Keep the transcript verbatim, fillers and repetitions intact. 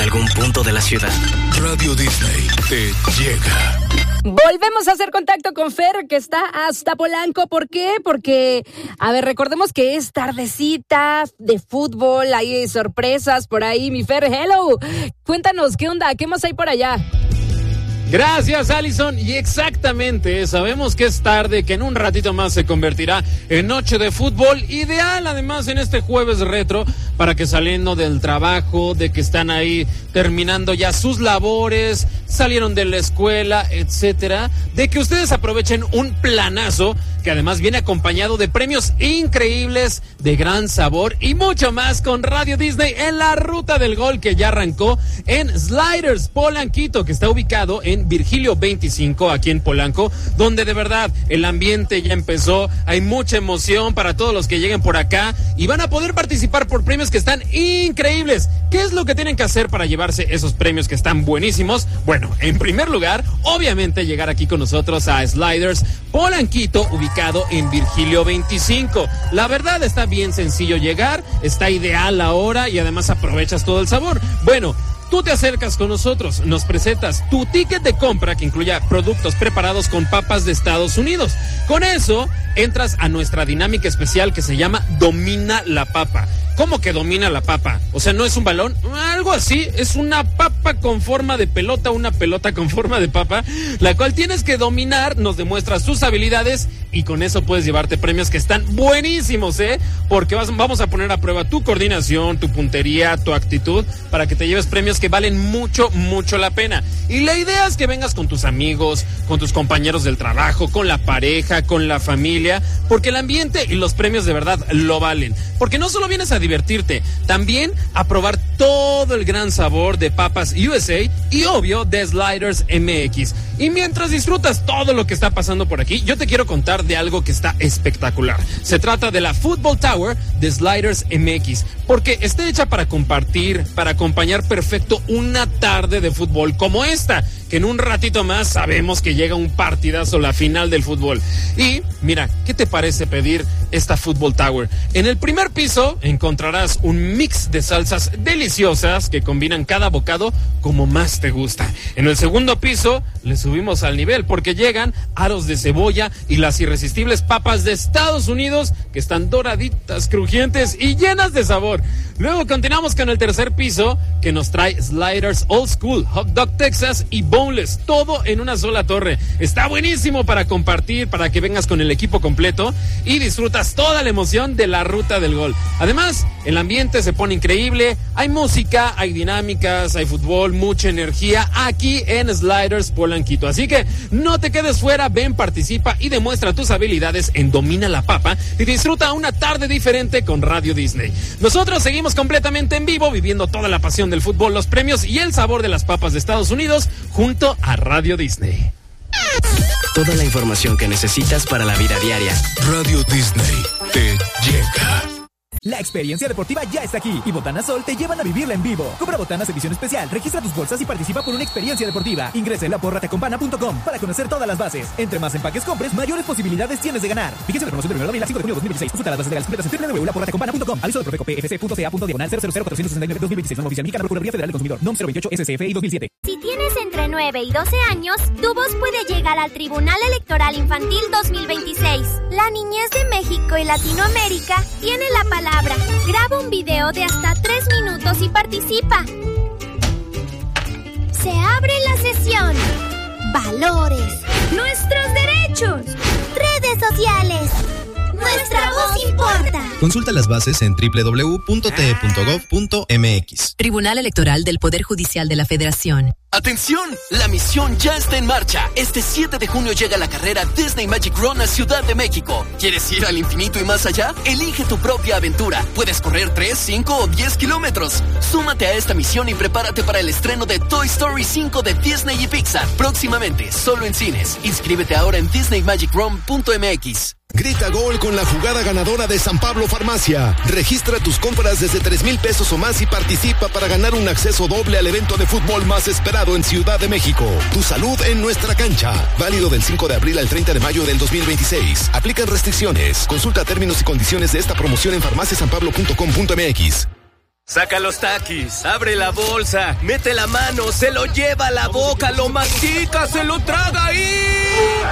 algún punto de la ciudad. Radio Disney te llega. Volvemos a hacer contacto con Fer, que está hasta Polanco. ¿Por qué? Porque, a ver, recordemos que es tardecita de fútbol, hay sorpresas por ahí. Mi Fer, hello. Cuéntanos, ¿qué onda? ¿Qué más hay por allá? Gracias, Alison. Y exactamente, sabemos que es tarde, que en un ratito más se convertirá en noche de fútbol. Ideal, además, en este jueves retro, para que saliendo del trabajo, de que están ahí terminando ya sus labores, salieron de la escuela, etcétera, de que ustedes aprovechen un planazo que además viene acompañado de premios increíbles, de gran sabor y mucho más con Radio Disney en la Ruta del Gol, que ya arrancó en Sliders Polanquito, que está ubicado en Virgilio veinticinco, aquí en Polanco, donde de verdad el ambiente ya empezó, hay mucha emoción para todos los que lleguen por acá y van a poder participar por premios que están increíbles. ¿Qué es lo que tienen que hacer para llevarse esos premios que están buenísimos? Bueno, en primer lugar, obviamente llegar aquí con nosotros a Sliders Polanquito, ubicado en Virgilio veinticinco. La verdad está bien sencillo llegar, está ideal la hora y además aprovechas todo el sabor. Bueno, tú te acercas con nosotros, nos presentas tu ticket de compra que incluya productos preparados con papas de Estados Unidos. Con eso, entras a nuestra dinámica especial que se llama Domina la Papa. ¿Cómo que domina la papa? O sea, ¿no es un balón? Algo así, es una papa con forma de pelota, una pelota con forma de papa, la cual tienes que dominar, nos demuestras tus habilidades y con eso puedes llevarte premios que están buenísimos, ¿eh? Porque vas, vamos a poner a prueba tu coordinación, tu puntería, tu actitud, para que te lleves premios que valen mucho, mucho la pena. Y la idea es que vengas con tus amigos, con tus compañeros del trabajo, con la pareja, con la familia, porque el ambiente y los premios de verdad lo valen. Porque no solo vienes a divertirte, también a probar todo el gran sabor de papas U S A y obvio de Sliders M X. Y mientras disfrutas todo lo que está pasando por aquí, yo te quiero contar de algo que está espectacular. Se trata de la Football Tower de Sliders M X, porque está hecha para compartir, para acompañar perfecto una tarde de fútbol como esta, que en un ratito más sabemos que llega un partidazo, la final del fútbol. Y mira, ¿qué te parece pedir esta Football Tower? En el primer piso encontrarás un mix de salsas deliciosas que combinan cada bocado como más te gusta. En el segundo piso le subimos al nivel porque llegan aros de cebolla y las irresistibles papas de Estados Unidos que están doraditas, crujientes y llenas de sabor. Luego continuamos con el tercer piso que nos trae Sliders Old School, Hot Dog Texas y Boneless, todo en una sola torre. Está buenísimo para compartir, para que vengas con el equipo completo y disfrutas toda la emoción de la Ruta del Gol. Además, el ambiente se pone increíble, hay música, hay dinámicas, hay fútbol, mucha energía aquí en Sliders Polanquito. Así que no te quedes fuera, ven, participa y demuestra tus habilidades en Domina la Papa y disfruta una tarde diferente con Radio Disney. Nosotros seguimos completamente en vivo, viviendo toda la pasión del fútbol, los premios y el sabor de las papas de Estados Unidos junto a Radio Disney. Toda la información que necesitas para la vida diaria. Radio Disney te llega. La experiencia deportiva ya está aquí y Botanas Sol te llevan a vivirla en vivo. Compra botanas edición especial, registra tus bolsas y participa por una experiencia deportiva. Ingresa en la porra te acompana punto com para conocer todas las bases. Entre más empaques compres, mayores posibilidades tienes de ganar. Fíjense la promoción del primero de abril al cinco de junio de dos mil veintiséis. Consulta las bases legales completas en doble u doble u doble u punto la porra te acompana punto com. Aviso del Profeco P F C punto C A punto diagonal cero cero cero cuatro seis nueve dos mil veintiséis. Norma oficial mexicana, Procuraduría Federal del Consumidor. N O M cero veintiocho S C F I dos mil siete. Si tienes entre nueve y doce años, tu voz puede llegar al Tribunal Electoral Infantil dos mil veintiséis. La niñez de México y Latinoamérica tiene la palabra. Graba un video de hasta tres minutos y participa. Se abre la sesión. Valores. Nuestros derechos. Redes sociales. Nuestra voz importa. Consulta las bases en doble u doble u doble u punto t e punto gov punto m x. Tribunal Electoral del Poder Judicial de la Federación. ¡Atención! La misión ya está en marcha. Este siete de junio llega la carrera Disney Magic Run a Ciudad de México. ¿Quieres ir al infinito y más allá? Elige tu propia aventura. Puedes correr tres, cinco o diez kilómetros. Súmate a esta misión y prepárate para el estreno de Toy Story cinco de Disney y Pixar. Próximamente, solo en cines. Inscríbete ahora en disney magic run punto m x. Grita gol con la jugada ganadora de San Pablo Farmacia. Registra tus compras desde tres mil pesos o más y participa para ganar un acceso doble al evento de fútbol más esperado en Ciudad de México. Tu salud en nuestra cancha. Válido del cinco de abril al treinta de mayo del dos mil veintiséis. Aplican restricciones. Consulta términos y condiciones de esta promoción en farmacia san pablo punto com punto m x. Saca los taquis, abre la bolsa, mete la mano, se lo lleva a la boca, lo mastica, se lo traga y...